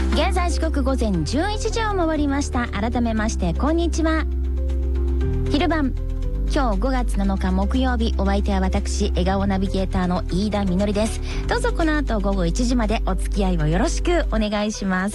現在時刻午前11時を回りました。改めましてこんにちは。昼晩、今日5月7日木曜日、お相手は私、笑顔ナビゲーターの飯田みのりです。どうぞこの後午後1時までお付き合いをよろしくお願いします。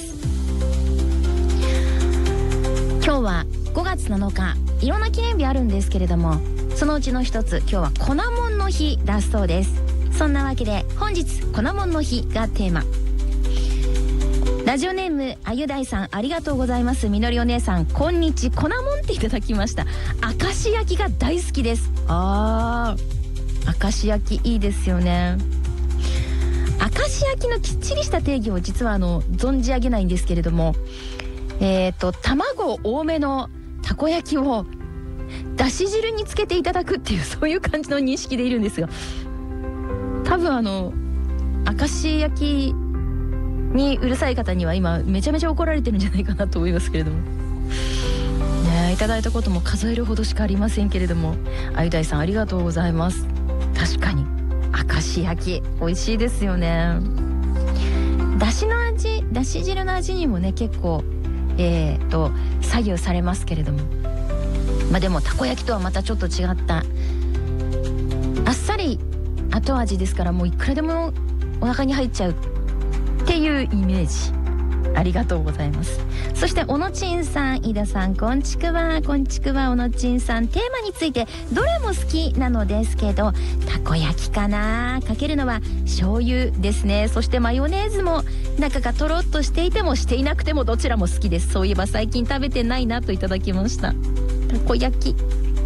今日は5月7日、いろんな記念日あるんですけれども、そのうちの一つ、今日は粉もんの日だそうです。そんなわけで本日粉もんの日がテーマ。ラジオネームあゆだいさん、ありがとうございます。みのりお姉さん、こんにち粉もんっていただきました。明石焼きが大好きです。明石焼きいいですよね。明石焼きのきっちりした定義を実は存じ上げないんですけれども、卵多めのたこ焼きをだし汁につけていただくっていう、そういう感じの認識でいるんですが、多分明石焼きにうるさい方には今めちゃめちゃ怒られてるんじゃないかなと思いますけれどもね。いただいたことも数えるほどしかありませんけれども、あゆだいさんありがとうございます。確かに明石焼き美味しいですよね。だしの味、だし汁の味にもね結構左右されますけれども、でもたこ焼きとはまたちょっと違ったあっさり後味ですから、もういくらでもお腹に入っちゃうっていうイメージ。ありがとうございます。そしておのちんさん、飯田さん、こんちくわ、こんちくわ。おのちんさん、テーマについてどれも好きなのですけど、たこ焼きかな。かけるのは醤油ですね。そしてマヨネーズも中がとろっとしていてもしていなくてもどちらも好きです。そういえば最近食べてないなといただきました。たこ焼き、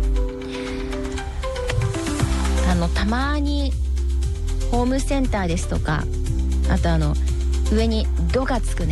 たまにホームセンターですとか、あと上に「ド」がつくね